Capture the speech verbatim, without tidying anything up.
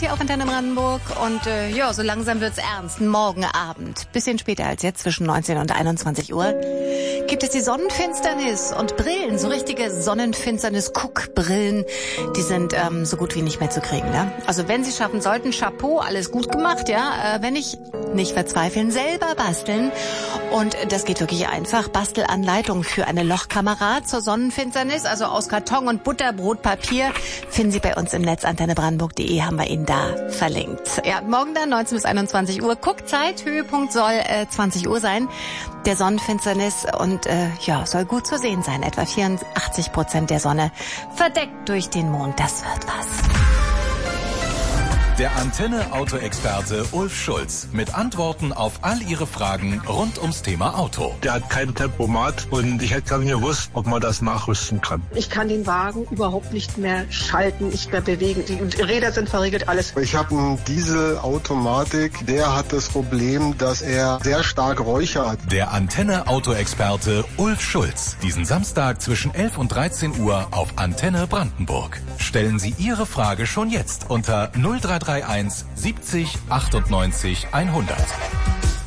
hier auf Antenne Brandenburg. Und äh, ja, so langsam wird's ernst. Morgen Abend, bisschen später als jetzt, zwischen neunzehn und einundzwanzig Uhr, gibt es die Sonnenfinsternis und Brillen, so richtige Sonnenfinsternis-Guckbrillen. Die sind ähm, so gut wie nicht mehr zu kriegen. Ne? Also wenn Sie schaffen sollten, Chapeau, alles gut gemacht, ja. Äh, wenn nicht, nicht verzweifeln, selber basteln. Und das geht wirklich einfach. Bastelanleitung für eine Lochkamera zur Sonnenfinsternis, also aus Karton und Butterbrotpapier, finden Sie bei uns im Netz antenne brandenburg punkt de, haben wir Ihnen da verlinkt. Ja, morgen dann neunzehn bis einundzwanzig Uhr. Guckzeit, Höhepunkt soll äh, zwanzig Uhr sein, der Sonnenfinsternis, und äh, ja, soll gut zu sehen sein. Etwa vierundachtzig Prozent der Sonne verdeckt durch den Mond. Das wird was. Der Antenne-Auto-Experte Ulf Schulz mit Antworten auf all Ihre Fragen rund ums Thema Auto. Der hat kein Tempomat und ich hätte gar nicht gewusst, ob man das nachrüsten kann. Ich kann den Wagen überhaupt nicht mehr schalten, nicht mehr bewegen. Die Räder sind verriegelt, alles. Ich habe einen Dieselautomatik, der hat das Problem, dass er sehr stark Räucher hat. Der Antenne-Auto-Experte Ulf Schulz. Diesen Samstag zwischen elf und dreizehn Uhr auf Antenne Brandenburg. Stellen Sie Ihre Frage schon jetzt unter null drei drei eins siebzig achtundneunzig hundert.